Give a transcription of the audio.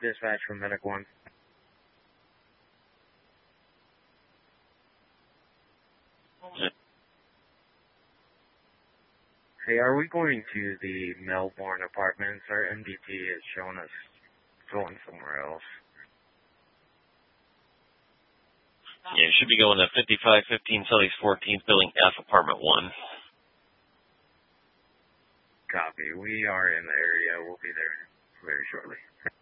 Dispatch from Medic 1. Hey, are we going to the Melbourne apartments? Our MDT is showing us going somewhere else. Yeah, you should be going to 5515 Southeast 14th, Building F, Apartment 1. Copy. We are in the area. We'll be there very shortly.